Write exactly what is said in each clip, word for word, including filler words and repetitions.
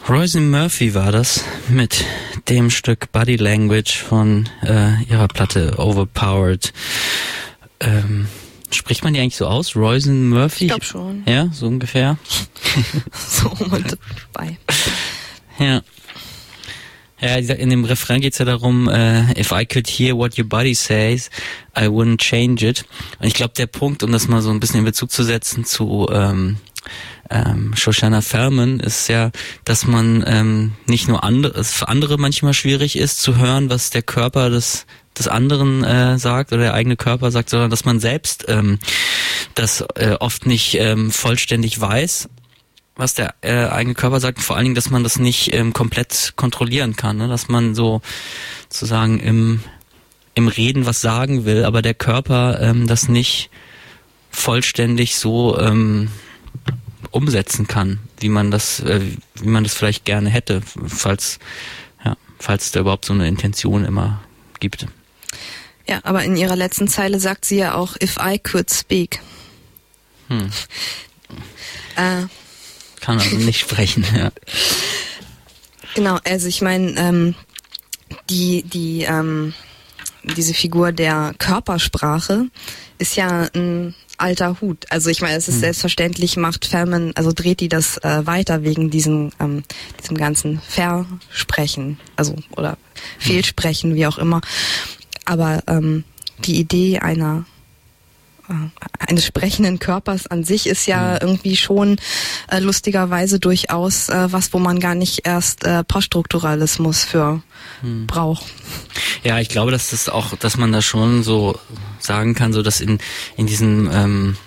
Roisin Murphy war das mit dem Stück Body Language von äh, ihrer Platte Overpowered. Ähm, spricht man die eigentlich so aus? Roisin Murphy? Ich glaube schon. Ja, so ungefähr. So und dabei. Ja. Ja, in dem Refrain geht's ja darum, äh, if I could hear what your body says, I wouldn't change it. Und ich glaube, der Punkt, um das mal so ein bisschen in Bezug zu setzen zu ähm, ähm, Shoshana Furman, ist ja, dass man ähm, nicht nur andere, es für andere manchmal schwierig ist zu hören, was der Körper des des anderen äh, sagt oder der eigene Körper sagt, sondern dass man selbst ähm, das äh, oft nicht ähm, vollständig weiß, was der äh, eigene Körper sagt, vor allen Dingen, dass man das nicht ähm, komplett kontrollieren kann, ne? Dass man so sozusagen im im Reden was sagen will, aber der Körper ähm, das nicht vollständig so ähm, umsetzen kann, wie man das äh, wie man das vielleicht gerne hätte, falls ja, falls es da überhaupt so eine Intention immer gibt. Ja, aber in ihrer letzten Zeile sagt sie ja auch, if I could speak. Hm. Äh, Kann also nicht sprechen, ja. Genau, also ich meine, ähm, die, die, ähm, diese Figur der Körpersprache ist ja ein alter Hut. Also ich meine, es ist hm. selbstverständlich, macht Furman, also dreht die das äh, weiter wegen diesem, ähm, diesem ganzen Versprechen, also oder Fehlsprechen, wie auch immer. Aber ähm, die Idee einer eines sprechenden Körpers an sich ist ja mhm. irgendwie schon äh, lustigerweise durchaus äh, was, wo man gar nicht erst äh, Poststrukturalismus für mhm. braucht. Ja, ich glaube, dass das auch, dass man da schon so sagen kann, so dass in in diesem ähm,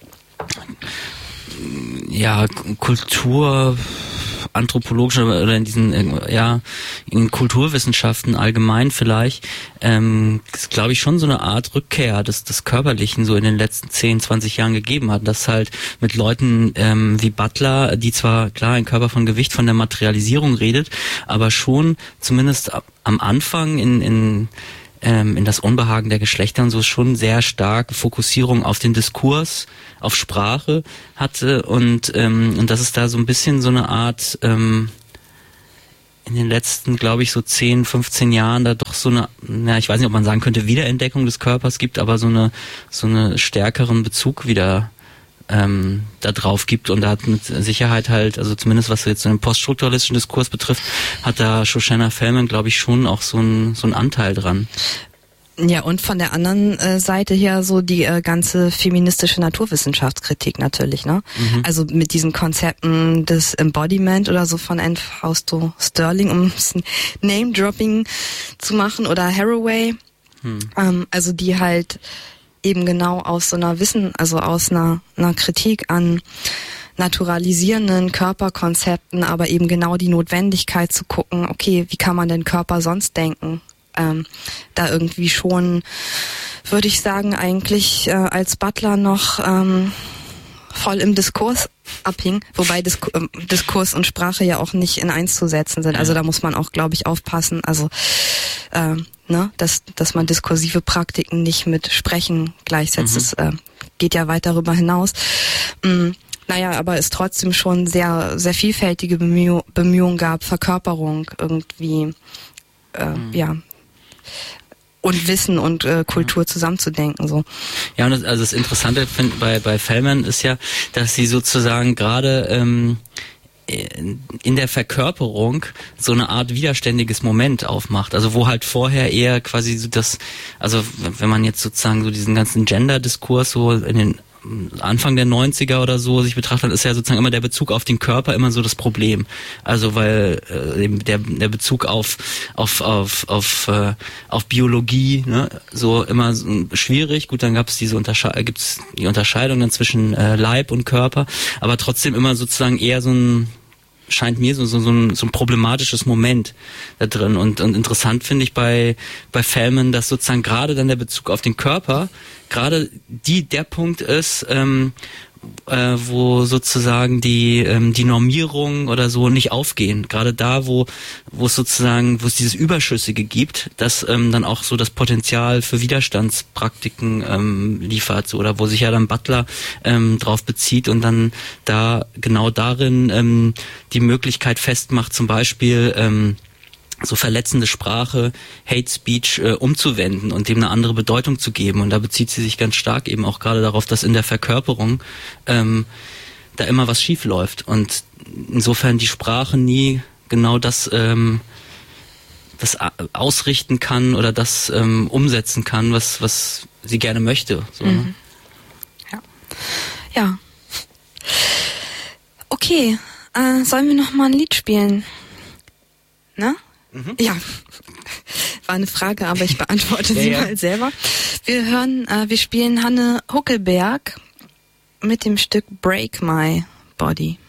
ja Kultur anthropologischen oder in diesen ja in Kulturwissenschaften allgemein vielleicht ähm, ist, glaube ich, schon so eine Art Rückkehr des, des Körperlichen so in den letzten zehn, zwanzig Jahren gegeben hat, dass halt mit Leuten ähm, wie Butler, die zwar klar ein Körper von Gewicht, von der Materialisierung redet, aber schon zumindest am Anfang in in ähm, in das Unbehagen der Geschlechter und so schon sehr stark Fokussierung auf den Diskurs, auf Sprache hatte und ähm, und dass es da so ein bisschen so eine Art ähm, in den letzten, glaube ich, so zehn, fünfzehn Jahren da doch so eine, na, ich weiß nicht, ob man sagen könnte, Wiederentdeckung des Körpers gibt, aber so eine so eine stärkeren Bezug wieder ähm, da drauf gibt und da hat mit Sicherheit halt, also zumindest was jetzt so den poststrukturalistischen Diskurs betrifft, hat da Shoshana Furman, glaube ich, schon auch so ein so einen Anteil dran. Ja, und von der anderen äh, Seite her so die äh, ganze feministische Naturwissenschaftskritik natürlich, ne? Mhm. Also mit diesen Konzepten des Embodiment oder so von Anne Fausto Sterling, um Name-Dropping zu machen, oder Haraway, mhm. ähm, also die halt eben genau aus so einer Wissen, also aus einer, einer Kritik an naturalisierenden Körperkonzepten, aber eben genau die Notwendigkeit zu gucken, okay, wie kann man den Körper sonst denken? Ähm, da irgendwie schon, würde ich sagen, eigentlich äh, als Butler noch ähm, voll im Diskurs abhing, wobei Dis- äh, Diskurs und Sprache ja auch nicht in eins zu setzen sind. Also da muss man auch, glaube ich, aufpassen. Also äh, ne, dass dass man diskursive Praktiken nicht mit Sprechen gleichsetzt. Mhm. Das äh, geht ja weit darüber hinaus. Mm, naja, aber es trotzdem schon sehr sehr vielfältige Bemüh- Bemühungen gab, Verkörperung irgendwie äh, mhm. ja und Wissen und äh, Kultur zusammenzudenken, so. Ja, und das, also das Interessante find, bei bei Furman ist ja, dass sie sozusagen gerade ähm, in der Verkörperung so eine Art widerständiges Moment aufmacht, also wo halt vorher eher quasi so das, also wenn man jetzt sozusagen so diesen ganzen Gender-Diskurs so in den Anfang der neunziger oder so sich betrachtet, ist ja sozusagen immer der Bezug auf den Körper immer so das Problem. Also weil äh, der der Bezug auf auf auf auf äh, auf Biologie, ne, so immer so schwierig. Gut, dann gab es diese Untersche- gibt's die Unterscheidung dann zwischen äh, Leib und Körper, aber trotzdem immer sozusagen eher so ein scheint mir so, so, so, ein, so ein problematisches Moment da drin. Und, und interessant finde ich bei, bei Furman, dass sozusagen gerade dann der Bezug auf den Körper gerade die der Punkt ist, ähm, äh, wo sozusagen die ähm, die Normierung oder so nicht aufgehen. Gerade da, wo wo es sozusagen, wo es dieses Überschüssige gibt, das ähm, dann auch so das Potenzial für Widerstandspraktiken ähm, liefert, so, oder wo sich ja dann Butler ähm, drauf bezieht und dann da genau darin ähm, die Möglichkeit festmacht, zum Beispiel ähm, so verletzende Sprache, Hate Speech äh, umzuwenden und dem eine andere Bedeutung zu geben. Und da bezieht sie sich ganz stark eben auch gerade darauf, dass in der Verkörperung ähm, da immer was schief läuft. Und insofern die Sprache nie genau das, ähm, das ausrichten kann oder das ähm, umsetzen kann, was, was sie gerne möchte. So, mhm. ne? Ja. Ja. Okay, äh, sollen wir noch mal ein Lied spielen? Ne? Mhm. Ja, war eine Frage, aber ich beantworte ja, sie ja. mal selber. Wir hören, äh, wir spielen Hanne Huckelberg mit dem Stück Break My Body.